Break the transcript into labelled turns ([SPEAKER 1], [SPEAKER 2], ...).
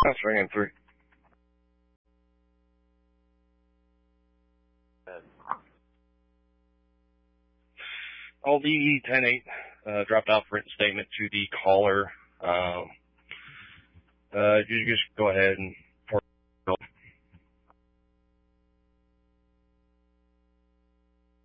[SPEAKER 1] That's ringing through. All the 10-8 dropped off written statement to the caller. You just go ahead and